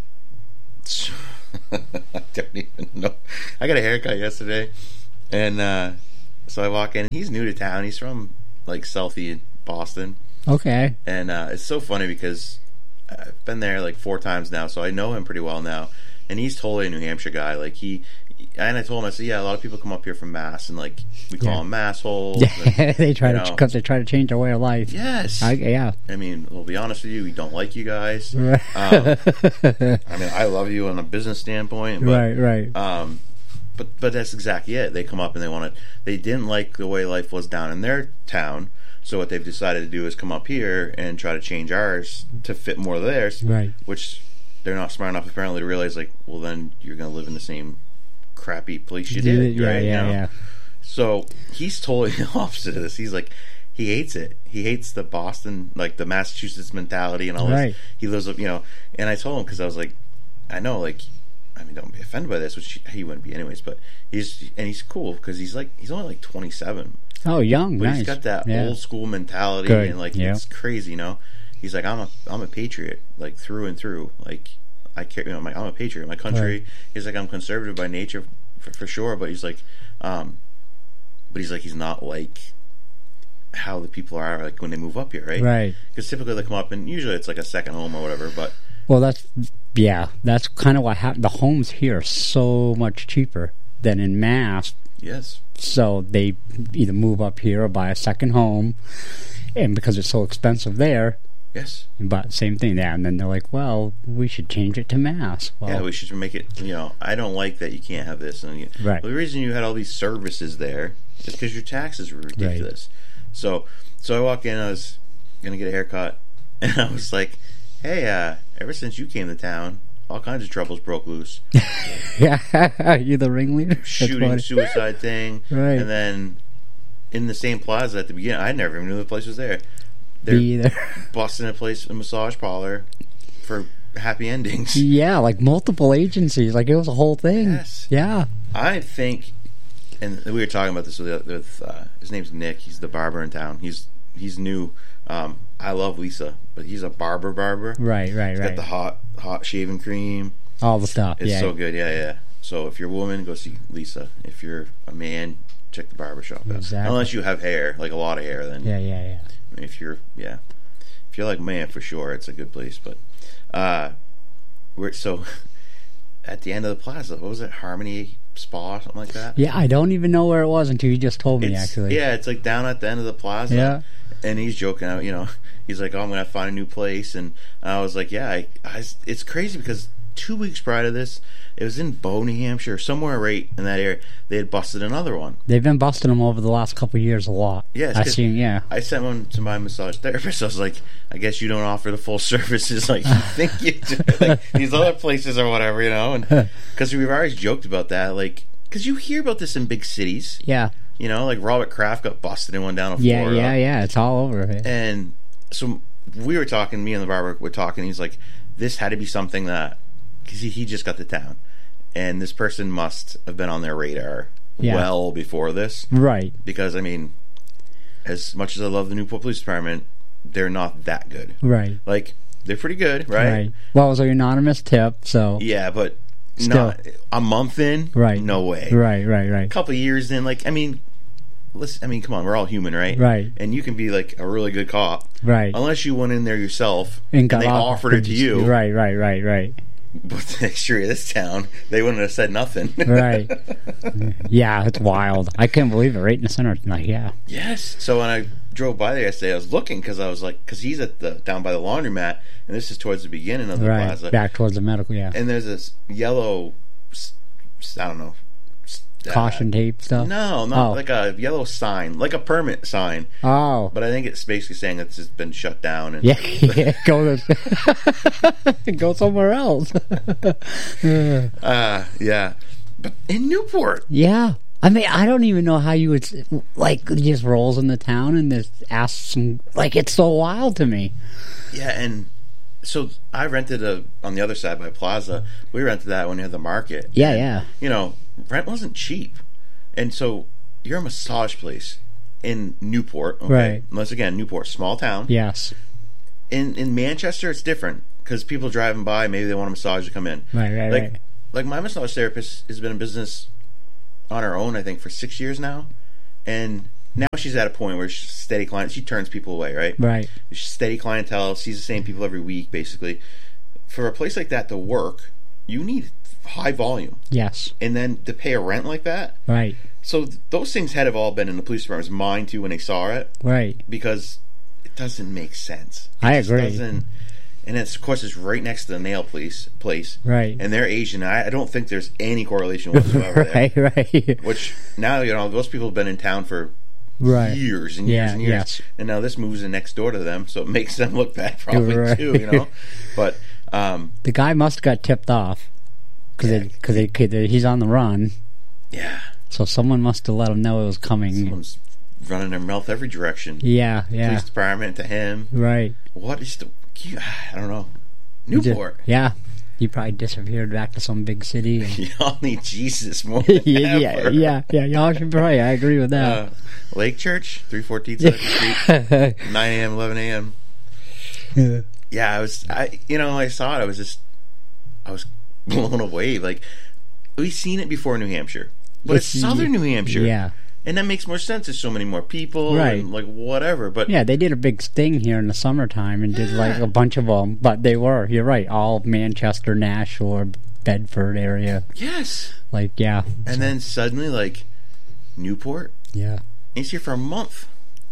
don't even know. I got a haircut yesterday, and so I walk in. He's new to town. He's from like Southie, Boston. Okay. And it's so funny because I've been there like 4 times now, so I know him pretty well now. And he's totally a New Hampshire guy. Like and I told him, I said, yeah, a lot of people come up here from Mass, and like we call them massholes. Yeah, they try to change their way of life. Yes. Yeah. I mean, we'll be honest with you, we don't like you guys. Right. I mean, I love you on a business standpoint. But, right. But that's exactly it. They come up and they didn't like the way life was down in their town. So what they've decided to do is come up here and try to change ours to fit more of theirs. Right. Which they're not smart enough apparently to realize, like, well, then you're going to live in the same crappy place you did. Yeah, right? yeah. So he's totally the opposite of this. He's like, he hates it. He hates the Boston, like the Massachusetts mentality and all Right. this. He lives up, and I told him, because I was like, I know, like, I mean, don't be offended by this, which he wouldn't be anyways, but he's cool because he's only like 27. Oh, young, but nice. He's got that old school mentality. Good. And like Yeah. it's crazy, He's like, I'm a patriot, like through and through. Like I care, I'm a patriot. My country. Right. He's like, I'm conservative by nature, for sure. But he's like, he's not like how the people are like when they move up here, right? Right. Because typically they come up and usually it's like a second home or whatever. But Well, that's kind of what happened. The homes here are so much cheaper than in Mass. yes. So they either move up here or buy a second home, and because it's so expensive there, Yes. but same thing there. And then they're like, well, we should change it to Mass. Well, Yeah, we should make it. I don't like that you can't have this. And Right. the reason you had all these services there is because your taxes were ridiculous. So I walk in. I was gonna get a haircut, and I was like, "Hey, ever since you came to town, all kinds of troubles broke loose. Yeah, you the ringleader? That's Shooting, funny. suicide thing, Right. And then in the same plaza at the beginning, I never even knew the place was there. They're Me either. busting a massage parlor for happy endings. Yeah, like multiple agencies. Like it was a whole thing. Yes. Yeah. I think, and we were talking about this with his name's Nick. He's the barber in town. He's new. I love Lisa, but he's a barber. Right. He's got the hot shaving cream. All the stuff. It's yeah. so good. Yeah. So if you're a woman, go see Lisa. If you're a man, check the barber shop out. Exactly. Unless you have hair, like a lot of hair, then Yeah. I mean, if you're like man, for sure, it's a good place. But we're so at the end of the plaza. What was it? Harmony Spa, something like that. Yeah, I don't even know where it was until you just told me. Actually. Yeah, it's like down at the end of the plaza. Yeah. And he's joking out, he's like, "Oh, I'm gonna find a new place," and I was like, "Yeah, it's crazy because 2 weeks prior to this, it was in Bow, New Hampshire, somewhere right in that area. They had busted another one. They've been busting them over the last couple of years a lot. Yes, I seen. Yeah. I sent one to my massage therapist. I was like, "I guess you don't offer the full services like you think you do, like these other places or whatever, and because we've always joked about that, like because you hear about this in big cities, Yeah. like Robert Kraft got busted in one down in Florida, Yeah. It's all over. and so we were talking. Me and the barber were talking. He's like, "This had to be something that." Because he just got to town, and this person must have been on their radar well before this, Right. Because I mean, as much as I love the Newport Police Department, they're not that good, Right. Like they're pretty good, right? Well, it was an anonymous tip, so Yeah, but Still. not a month in, Right. No way, Right. A couple of years in, like I mean, come on, we're all human, right? Right. And you can be like a really good cop, Right. Unless you went in there yourself And and they offered it to you, Right. But the exterior of this town, they wouldn't have said nothing. Right. Yeah, it's wild. I couldn't believe it. Right in the center. Like, yeah. Yes. So when I drove by there yesterday, I was looking because I was like, because he's at the down by the laundromat, and this is towards the beginning of the Right. plaza, Back towards the medical, yeah. and there's this yellow, I don't know, Caution tape stuff? No, like a yellow sign, like a permit sign. Oh. But I think it's basically saying it's just been shut down. And Yeah, go somewhere else. Yeah. But in Newport. Yeah. I mean, I don't even know how you would, like, just rolls in the town and just asks some, like, it's so wild to me. Yeah, and so I rented on the other side by Plaza. We rented that when we had the market. Yeah, and, yeah. You know, rent wasn't cheap. And so you're a massage place in Newport. Okay? Right. Once again, Newport, small town. Yes. In Manchester, it's different because people driving by, maybe they want a massage to come in. Right. Like my massage therapist has been in business on her own, I think, for 6 years now. And now she's at a point where she's steady client. She turns people away, right? Right. She's steady clientele, sees the same people every week, basically. For a place like that to work, you need high volume. Yes. And then to pay a rent like that. Right. So those things had to have all been in the police department's mind, too, when they saw it. Right. Because it doesn't make sense. I agree. And it's, of course, it's right next to the nail place. Right. And they're Asian. I don't think there's any correlation whatsoever there. Right. Which now, those people have been in town for years and years and years. Yes. And now this moves in next door to them, so it makes them look bad probably too, But the guy must have got tipped off because he's on the run. Yeah. So someone must have let him know it was coming. Someone's running their mouth every direction. Yeah. Police department to him. Right. What is I don't know. Newport. He probably disappeared back to some big city. And y'all need Jesus more than ever. Yeah. Y'all should pray. I agree with that. Lake Church, 314 South Street, 9 a.m., 11 a.m. Yeah, I saw it. I was blown away. Like, we've seen it before in New Hampshire, but it's southern New Hampshire. Yeah. And that makes more sense. There's so many more people, right? And like whatever. But yeah, they did a big thing here in the summertime and did like a bunch of them. But they were, you're right, all Manchester, Nashua, Bedford area. Yes. Like And then suddenly, like Newport. Yeah. He's here for a month.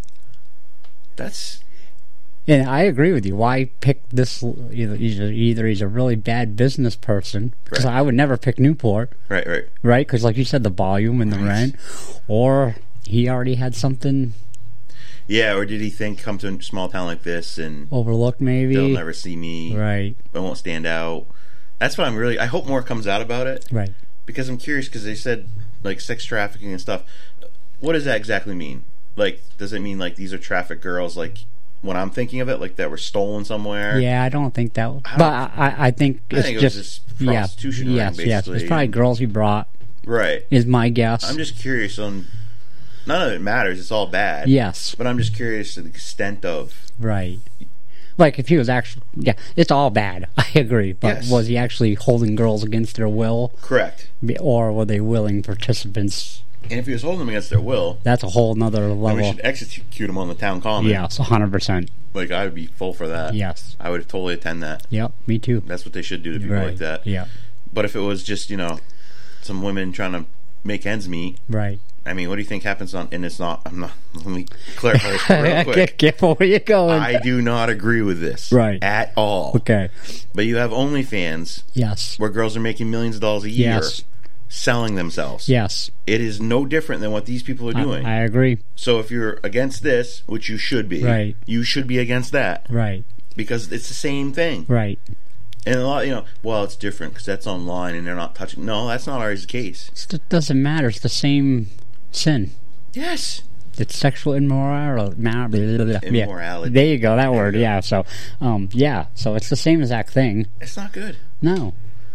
That's. And I agree with you. Why pick this? Either he's a really bad business person, because I would never pick Newport. Right. Because like you said, the volume and the rent, or he already had something. Yeah, or did he think come to a small town like this and overlooked? Maybe they'll never see me. Right. I won't stand out. That's what I hope more comes out about it. Right. Because I'm curious, because they said like sex trafficking and stuff. What does that exactly mean? Like, does it mean like these are trafficked girls? Like, when I'm thinking of it, like that were stolen somewhere. Yeah, I don't think that. But I think it's it just was prostitution. Yes. It's probably girls he brought. Right. Is my guess. I'm just curious on. None of it matters. It's all bad. Yes. But I'm just curious to the extent of. Right. Like if he was actually, it's all bad. I agree. But was he actually holding girls against their will? Correct. Or were they willing participants? And if he was holding them against their will, that's a whole nother level. Then we should execute him on the town common. Yes, 100%. Like, I would be full for that. Yes. I would totally attend that. Yep, me too. That's what they should do to people like that. Yeah. But if it was just, some women trying to make ends meet. Right. I mean, what do you think happens let me clarify this real quick. Careful where you're going. I do not agree with this. Right. At all. Okay. But you have OnlyFans. Yes. Where girls are making millions of dollars a year. Yes. Selling themselves. Yes. It is no different than what these people are doing. I agree. So if you're against this, which you should be, right, you should be against that. Right. Because it's the same thing. Right. And a lot, well, it's different because that's online and they're not touching. No, that's not always the case. It doesn't matter. It's the same sin. Yes. It's sexual immorality. Immorality. There you go. That word. Yeah. So, So it's the same exact thing. It's not good. No.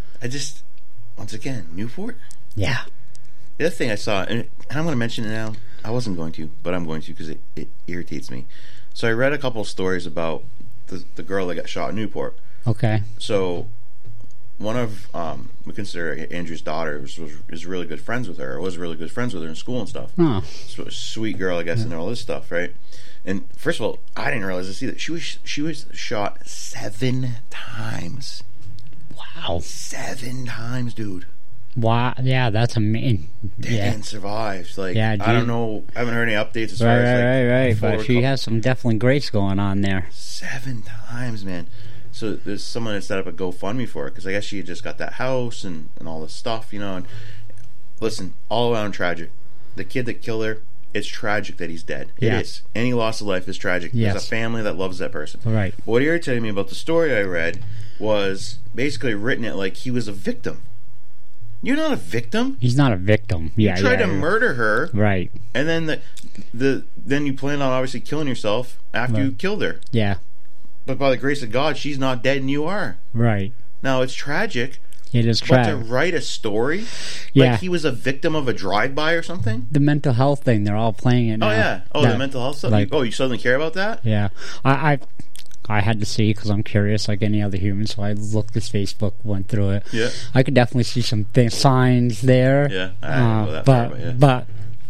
Once again, Newport? Yeah. The other thing I saw, and I'm going to mention it now. I wasn't going to, but I'm going to because it irritates me. So I read a couple of stories about the girl that got shot in Newport. Okay. So one of, we consider Andrew's daughter is really good friends with her, or was really good friends with her in school and stuff. Oh. So sweet girl, I guess, and all this stuff, right? And first of all, I didn't realize this either. She was shot 7 times. Wow. 7 times, dude. Wow. Yeah, that's amazing. Dan survives. Like, yeah, I don't know. I haven't heard any updates as far as right. But she has some definitely grace going on there. 7 times, man. So there's someone that set up a GoFundMe for her because I guess she had just got that house and all this stuff, you know. And listen, all around tragic. The kid that killed her, it's tragic that he's dead. It is. Any loss of life is tragic. Yes. There's a family that loves that person. Right. But what you're telling me about the story I read was basically written it like he was a victim. You're not a victim. He's not a victim. You tried to murder her. Right. And then then you planned on obviously killing yourself after you killed her. Yeah. But by the grace of God, she's not dead and you are. Right. Now, it's tragic. It is But tragic. to write a story Yeah. like he was a victim of a drive-by or something? The mental health thing, they're all playing it now. Oh, yeah. Oh, the mental health stuff? Like, you suddenly care about that? Yeah. I had to see because I'm curious like any other human, so I looked at Facebook, went through it. Yeah. I could definitely see some signs there. Yeah. I don't know that far, but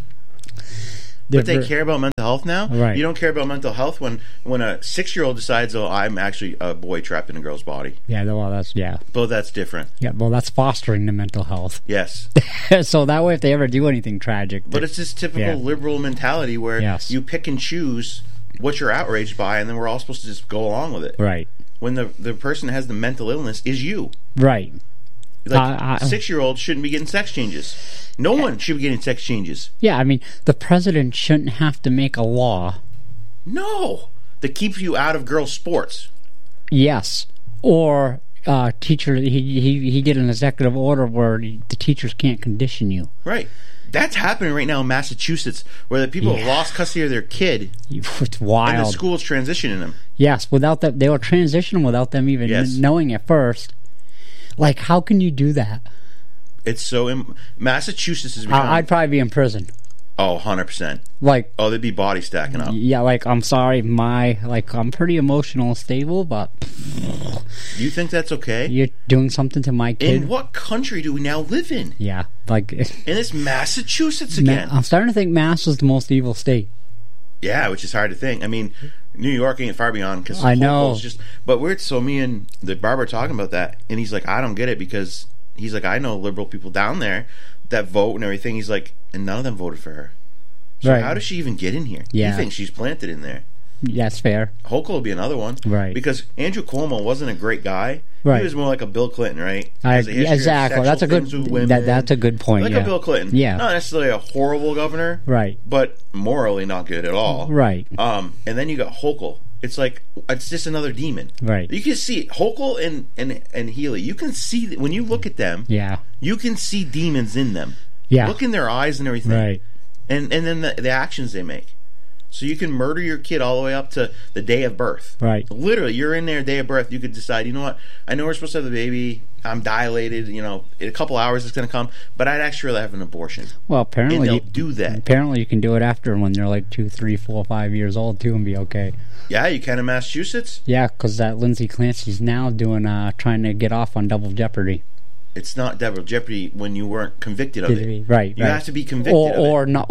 But they care about mental health now? Right. You don't care about mental health when a 6-year-old decides, oh, I'm actually a boy trapped in a girl's body. Yeah, well, that's But that's different. Yeah, well, that's fostering the mental health. Yes. So that way, if they ever do anything tragic... But it's this typical liberal mentality where you pick and choose what you're outraged by, and then we're all supposed to just go along with it. Right. When the person that has the mental illness is you. Right. Like, 6-year-olds shouldn't be getting sex changes. No one should be getting sex changes. Yeah, I mean, the president shouldn't have to make a law. No. That keeps you out of girls' sports. Yes. Or teacher, he did an executive order where the teachers can't condition you. Right. That's happening right now in Massachusetts, where the people have lost custody of their kid. It's wild. And the school's transitioning them. Yes, without that, they were transitioning without them even knowing at first. Like, how can you do that? It's so... Massachusetts is becoming... I'd probably be in prison. Oh, 100%. Like... Oh, they'd be body stacking up. Yeah, like, I'm sorry, I'm pretty emotional and stable, but... You think that's okay? You're doing something to my kid? In what country do we now live in? Yeah, like... And it's Massachusetts again. I'm starting to think Mass is the most evil state. Yeah, which is hard to think. I mean, New York ain't far beyond, because I know. But so me and the barber talking about that, and he's like, I don't get it, because he's like, I know liberal people down there that vote and everything. He's like, and none of them voted for her. So how does she even get in here? Yeah. He thinks she's planted in there. Yeah, that's fair. Hochul will be another one. Right. Because Andrew Cuomo wasn't a great guy. Right. He was more like a Bill Clinton, right? Exactly. That's a good. That's a good point. Like a Bill Clinton. Yeah. Not necessarily a horrible governor. Right. But morally not good at all. Right. And then you got Hochul. It's like it's just another demon. Right. You can see Hochul and Healy. You can see that when you look at them. Yeah. You can see demons in them. Yeah. Look in their eyes and everything. Right. And then the actions they make. So you can murder your kid all the way up to the day of birth. Right. Literally, you're in there day of birth. You could decide, you know what? I know we're supposed to have the baby. I'm dilated. You know, in a couple hours it's going to come. But I'd actually rather have an abortion. Well, apparently and they'll do that. Apparently, you can do it after when they're like 2, 3, 4, 5 years old too, and be okay. Yeah, you can in Massachusetts. Yeah, because that Lindsay Clancy's now doing trying to get off on Double Jeopardy. It's not double jeopardy when you weren't convicted of it. Right. You have to be convicted or of it.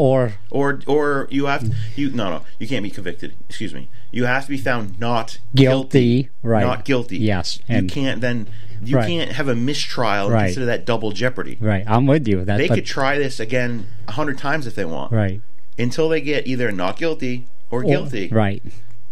Or you have you can't be convicted. Excuse me. You have to be found not guilty. Right. Not guilty. Yes. You can't then. You can't have a mistrial and consider that double jeopardy. Right. I'm with you. They could try this again 100 times if they want. Right. Until they get either not guilty or guilty. Right.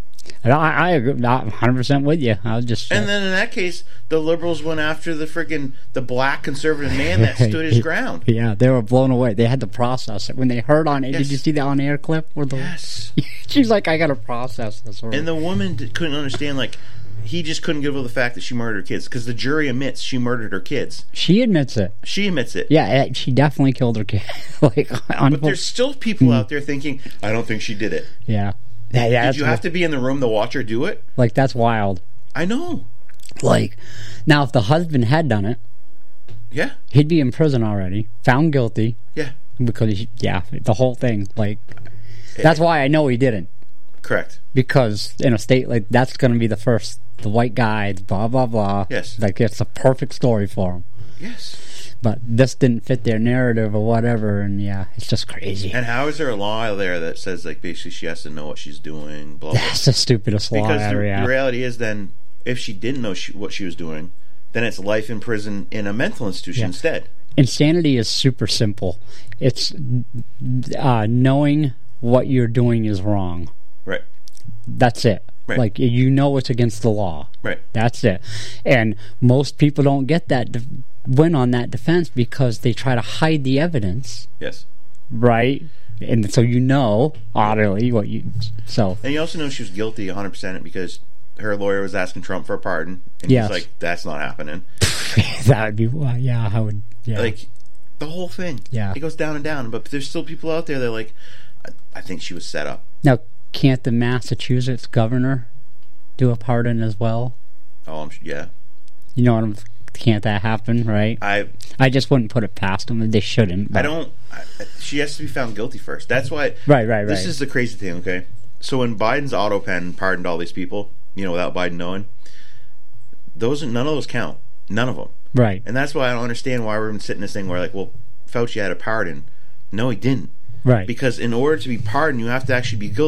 I agree, 100% with you. I'll just. And then in that case, the liberals went after the black conservative man that stood his ground. Yeah, they were blown away. They had to process it when they heard on it. Did you see the on-air clip where she's like, "I got to process this." And the woman couldn't understand. Like, he just couldn't get over the fact that she murdered her kids because the jury admits she murdered her kids. She admits it. She admits it. Yeah, she definitely killed her kid. But there's still people out there thinking, "I don't think she did it." Yeah. Did you have to be in the room to watch her do it? Like, that's wild. I know. Like, now if the husband had done it, yeah, he'd be in prison already, found guilty. Yeah. Because, the whole thing. Like, that's why I know he didn't. Correct. Because in a state like that's going to be the white guy, blah, blah, blah. Yes. Like, it's a perfect story for him. Yes. But this didn't fit their narrative or whatever, and it's just crazy. And how is there a law there that says, like, basically she has to know what she's doing, blah, blah. That's the stupidest law Because ever, the reality is then, if she didn't know what she was doing, then it's life in prison in a mental institution instead. Insanity is super simple. It's knowing what you're doing is wrong. Right. That's it. Right. Like, you know it's against the law. Right. That's it. And most people don't get that win on that defense because they try to hide the evidence. Yes. Right? And so audibly what you... So. And you also know she was guilty 100% because her lawyer was asking Trump for a pardon. And he's like, that's not happening. That would be... how would... Yeah. Like, the whole thing. Yeah. It goes down and down. But there's still people out there that are like, I think she was set up. Now, can't the Massachusetts governor do a pardon as well? Oh, yeah. You know, can't that happen, right? I just wouldn't put it past them. They shouldn't. But. She has to be found guilty first. That's why. Right. This is the crazy thing, okay? So when Biden's auto pen pardoned all these people, without Biden knowing, none of those count. None of them. Right. And that's why I don't understand why we're sitting in this thing where, like, well, Fauci had a pardon. No, he didn't. Right. Because in order to be pardoned, you have to actually be guilty.